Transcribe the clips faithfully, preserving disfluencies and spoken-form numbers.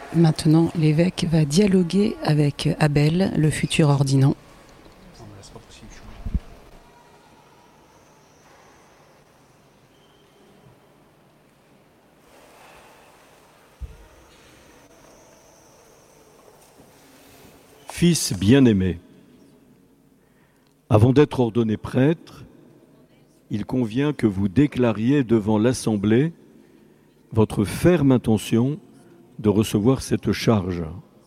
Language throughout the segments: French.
Maintenant, l'évêque va dialoguer avec Abel, le futur ordinant. Fils bien-aimé, avant d'être ordonné prêtre, il convient que vous déclariez devant l'Assemblée votre ferme intention de recevoir cette charge.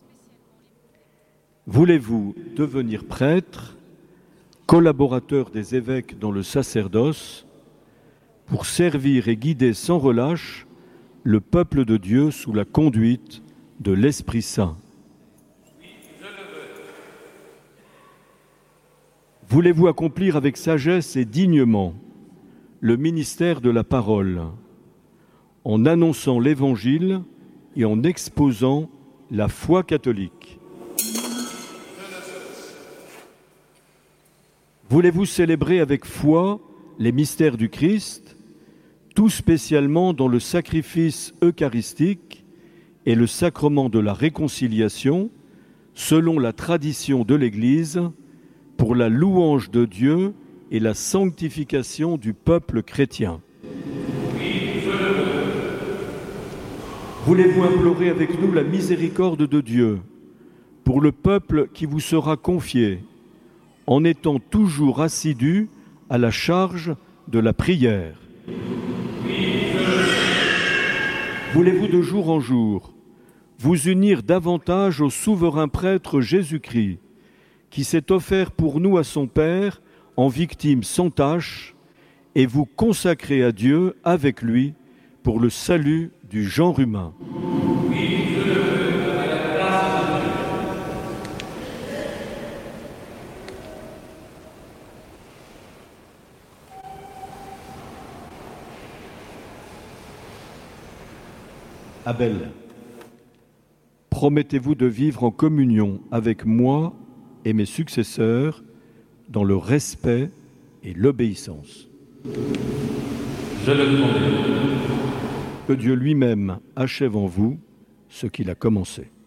Voulez-vous devenir prêtre, collaborateur des évêques dans le sacerdoce, pour servir et guider sans relâche le peuple de Dieu sous la conduite de l'Esprit Saint? Voulez-vous accomplir avec sagesse et dignement le ministère de la parole, en annonçant l'Évangile et en exposant la foi catholique? Voulez-vous célébrer avec foi les mystères du Christ, tout spécialement dans le sacrifice eucharistique et le sacrement de la réconciliation, selon la tradition de l'Église, pour la louange de Dieu et la sanctification du peuple chrétien? Voulez-vous implorer avec nous la miséricorde de Dieu pour le peuple qui vous sera confié, en étant toujours assidu à la charge de la prière? Voulez-vous de jour en jour vous unir davantage au souverain prêtre Jésus-Christ, qui s'est offert pour nous à son Père en victime sans tache, et vous consacrer à Dieu avec lui pour le salut du genre humain? Abel, promettez-vous de vivre en communion avec moi et mes successeurs dans le respect et l'obéissance? Je le promets. Que Dieu lui-même achève en vous ce qu'il a commencé.